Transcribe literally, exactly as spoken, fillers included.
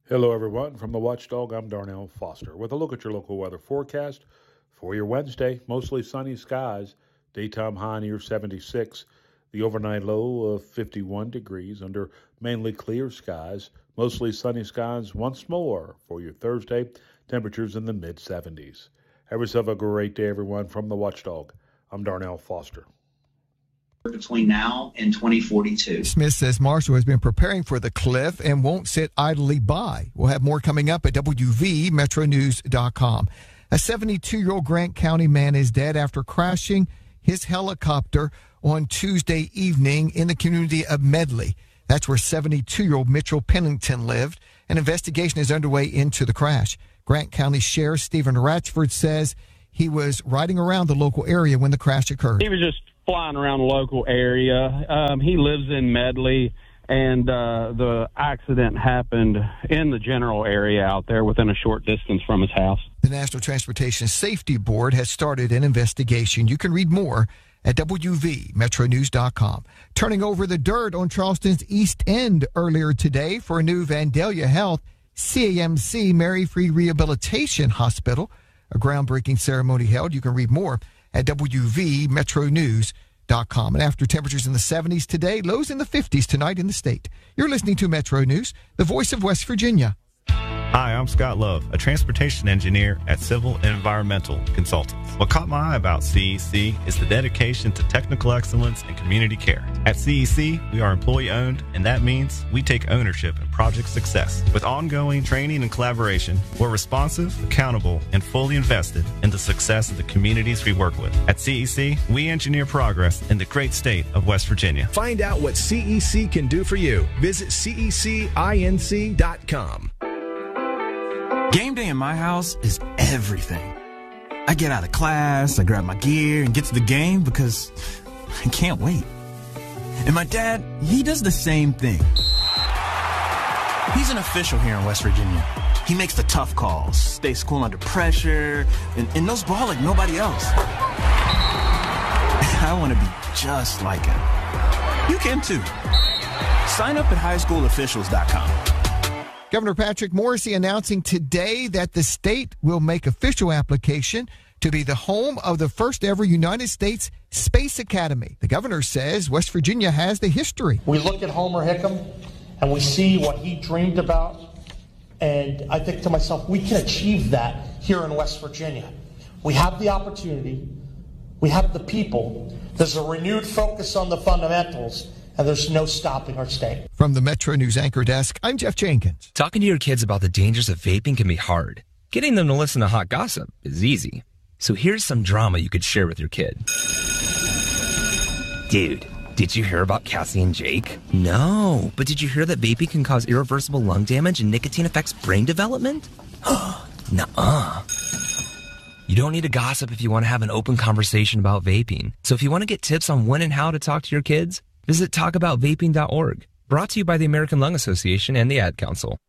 Hello, everyone. From the Watchdog, I'm Darnell Foster with a look at your local weather forecast for your Wednesday. Mostly sunny skies, daytime high near seventy-six, the overnight low of fifty-one degrees under mainly clear skies. Mostly sunny skies once more for your Thursday, temperatures in the mid seventies. Have yourself a great day, everyone. From the Watchdog, I'm Darnell Foster. Between now and twenty forty-two. Smith says Marshall has been preparing for the cliff and won't sit idly by. We'll have more coming up at W V Metro News dot com. A seventy-two-year-old Grant County man is dead after crashing his helicopter on Tuesday evening in the community of Medley. That's where seventy-two-year-old Mitchell Pennington lived. An investigation is underway into the crash. Grant County Sheriff Stephen Ratchford says he was riding around the local area when the crash occurred. He was just flying around the local area. Um, he lives in Medley, and uh, the accident happened in the general area out there within a short distance from his house. The National Transportation Safety Board has started an investigation. You can read more at W V Metro News dot com. Turning over the dirt on Charleston's East End earlier today for a new Vandalia Health C A M C Mary Free Rehabilitation Hospital. A groundbreaking ceremony held. You can read more at W V Metro News dot com. And after temperatures in the seventies today, lows in the fifties tonight in the state. You're listening to Metro News, the voice of West Virginia. Hi, I'm Scott Love, a transportation engineer at Civil and Environmental Consultants. What caught my eye about C E C is the dedication to technical excellence and community care. At C E C, we are employee-owned, and that means we take ownership in project success. With ongoing training and collaboration, we're responsive, accountable, and fully invested in the success of the communities we work with. At C E C, we engineer progress in the great state of West Virginia. Find out what C E C can do for you. Visit C E C inc dot com. Game day in my house is everything. I get out of class, I grab my gear, and get to the game because I can't wait. And my dad, he does the same thing. He's an official here in West Virginia. He makes the tough calls, stays cool under pressure, and, and knows ball like nobody else. I want to be just like him. You can too. Sign up at high school officials dot com. Governor Patrick Morrisey announcing today that the state will make official application to be the home of the first ever United States Space Academy. The governor says West Virginia has the history. We look at Homer Hickam and we see what he dreamed about, and I think to myself, we can achieve that here in West Virginia. We have the opportunity, we have the people, there's a renewed focus on the fundamentals, and there's no stopping our state. From the Metro News Anchor Desk, I'm Jeff Jenkins. Talking to your kids about the dangers of vaping can be hard. Getting them to listen to hot gossip is easy. So here's some drama you could share with your kid. Dude, did you hear about Cassie and Jake? No, but did you hear that vaping can cause irreversible lung damage and nicotine affects brain development? Nuh-uh. You don't need to gossip if you want to have an open conversation about vaping. So if you want to get tips on when and how to talk to your kids, visit talk about vaping dot org. Brought to you by the American Lung Association and the Ad Council.